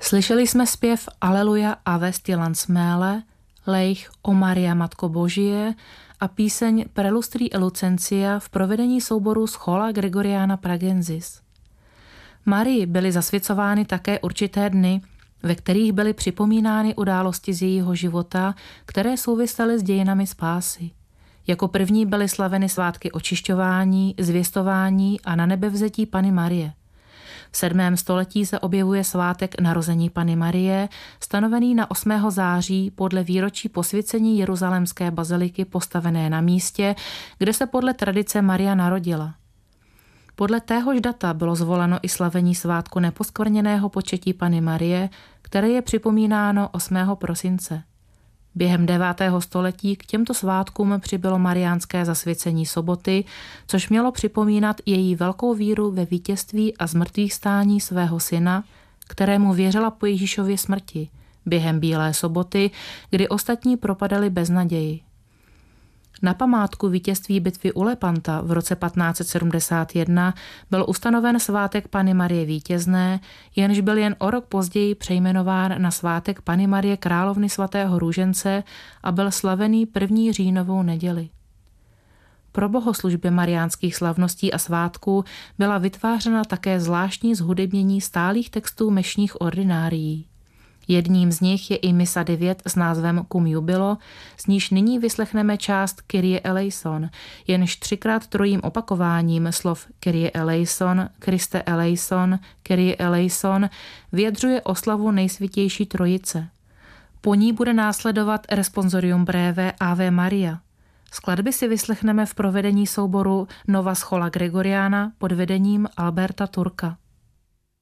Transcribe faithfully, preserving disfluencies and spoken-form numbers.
Slyšeli jsme zpěv Aleluja Ave Stilans Mele, Lejch O Maria Matko Božie a píseň Prelustri Elucencia v provedení souboru Schola Gregoriana Pragensis. Marii byly zasvěcovány také určité dny, ve kterých byly připomínány události z jejího života, které souvisely s dějinami spásy. Jako první byly slaveny svátky očišťování, zvěstování a nanebevzetí Panny Marie. V sedmém století se objevuje svátek narození Panny Marie, stanovený na osmého září podle výročí posvěcení Jeruzalémské baziliky postavené na místě, kde se podle tradice Maria narodila. Podle téhož data bylo zvoleno i slavení svátku neposkvrněného početí Panny Marie, které je připomínáno osmého prosince. Během devátého století k těmto svátkům přibylo mariánské zasvěcení soboty, což mělo připomínat její velkou víru ve vítězství a zmrtvýchvstání svého syna, kterému věřila po Ježíšově smrti, během Bílé soboty, kdy ostatní propadali beznaději. Na památku vítězství bitvy u Lepanta v roce patnáct set sedmdesát jedna byl ustanoven svátek Panny Marie Vítězné, jenž byl jen o rok později přejmenován na svátek Panny Marie Královny svatého Růžence a byl slavený první říjnovou neděli. Pro bohoslužby mariánských slavností a svátků byla vytvářena také zvláštní zhudebnění stálých textů mešních ordinárií. Jedním z nich je i misa devět s názvem Cum Jubilo, z níž nyní vyslechneme část Kyrie eleison, jenž třikrát trojím opakováním slov Kyrie eleison, Kriste eleison, Kyrie eleison vyjadřuje oslavu nejsvětější trojice. Po ní bude následovat responsorium breve Ave Maria. Skladby si vyslechneme v provedení souboru Nova Schola Gregoriana pod vedením Alberta Turka.